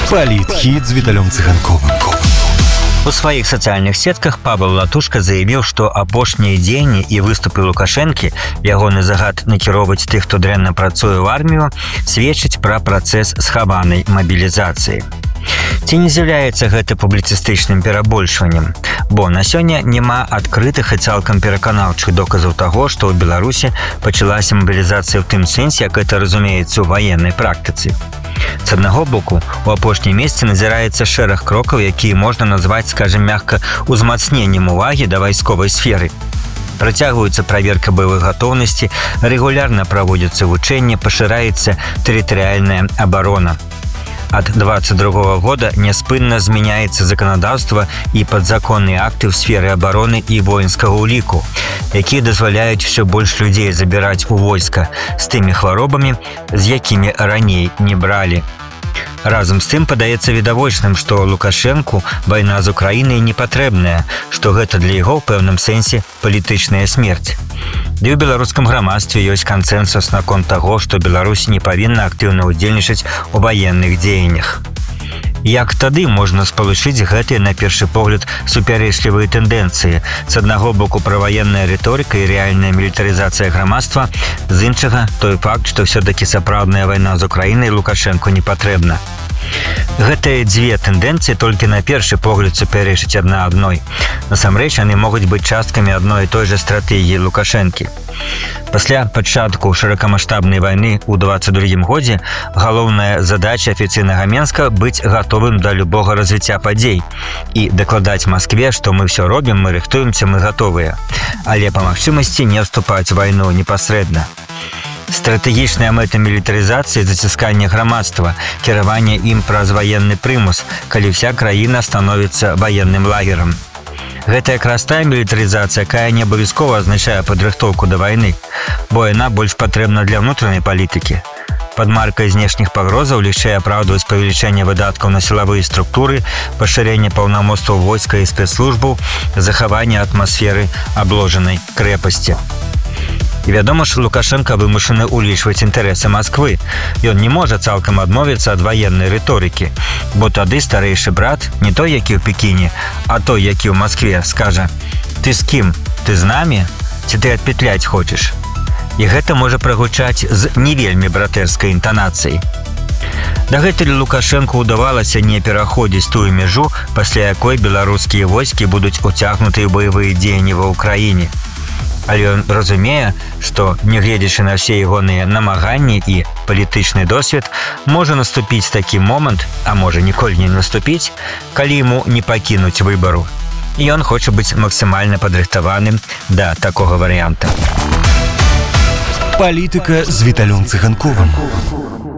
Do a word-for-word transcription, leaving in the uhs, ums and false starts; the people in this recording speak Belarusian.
Политхит з Віталем Цыганковым. У сваіх сацыяльных сетках Павел Латушка заявіў, што апошнія дзеянні і выступы Лукашэнкі, ягоны загад накіроўваць тых, хто дрэнна працуе ў армію, сведчыць пра працэс схаванай мабілізацыі. Ці не з'яўляецца гэта публіцыстычным перабольшваннем? Бо на сёння няма адкрытых і цалкам пераканаўчых доказаў таго, што ў Беларусі пачалася мабілізацыя ў тым сэнсе, як гэта разумеецца ў ваеннай практыцы. З аднаго боку, у апошнім месяцы назіраецца шэраг крокаў, якія можна назваць, скажем мякка, узмацненнем увагі да вайсковай сферы. Працягваюцца праверка баявой гатоўнасці, рэгулярна праводзяцца вучэнні, пашыраецца тэрытарыяльная абарона. Ад двадцать другого года няспынна змяняецца заканадаўства і падзаконныя акты ў сферы абароны і воінскага ўліку, якія дазваляюць усё больш людзей забіраць у войска з тымі хваробамі, з якімі раней не бралі. Разам з тым падаецца відавочным, што Лукашэнку вайна з Украінай не патрэбная, што гэта для яго ў пэўным сэнсе палітычная смерць. Ды ў беларускам грамадстве ёсць кансэнсус наконт таго, што Беларусь не павінна актыўна ўдзельнічаць у ваенных дзеяннях. Як тады можна спалучыць гэтыя, на першы погляд, супярэчлівыя тэндэнцыі? З аднаго боку праваенная рыторыка і рэальная мілітарызацыя грамадства, з іншага той факт, што ўсё-такі сапраўдная вайна з Украінай Лукашэнку не патрэбна. Гэтыя дзве тэндэнцыі толькі на першы погляд супярэчаць адна адной. Насамрэч, яны могуць быць часткамі адной і той жа стратэгіі Лукашэнкі. Пасля пачатку шырокамаштабнай вайны ў двадцать другім годзе галоўная задача афіцыйнага Менска быць гатовым да любога развіцця падзей і дакладаць Маскве, што мы ўсё робім, мы рыхтуемся, мы гатовыя, але па магчымасці не вступаць у вайну непасрэдна. Стратэгічная мэта мілітарызацыі заціскання грамадства, кіраванне ім праз ваенны прымус, калі вся краіна становіцца ваенным лагерам. Гэта якраз тая мілітарызацыя, якая не абавязкова азначае падрыхтоўку да вайны, бо яна больш патрэбна для ўнутранай палітыкі. Пад маркай знешніх пагрозаў лягчэй апраўдваць павелічэнне выдаткаў на сілавыя структуры, пашырэнне паўнамоцтваў войска і спецслужбаў, захаванне атмасферы абложанай крэпасці. І вядома, што Лукашэнка вымушаны ўлічваць інтарэсы Масквы. Ён не можа цалкам адмовіцца ад ваеннай рыторыкі, бо тады старэйшы брат, не той, які ў Пекіне, а той, які ў Маскве, скажа: «Ты з кім? Ты з намі? Ці ты адпетляць хочаш?» І гэта можа прагучаць з не вельмі братэрскай інтанацыяй. Дагэтуль Лукашэнку ўдавалася не пераходзіць тую мяжу, пасля якой беларускія войскі будуць уцягнуты ў баявыя дзеянні ва ўкраіне. Але ён разумее, што, нягледзячы на ўсе ягоныя намаганні і палітычны досвед, можа наступіць такі момант, а можа ніколі не наступіць, калі яму не пакінуць выбару. І ён хоча быць максімальна падрыхтаваным да такога варыянта. Палітыка з Віталем Цыганковым.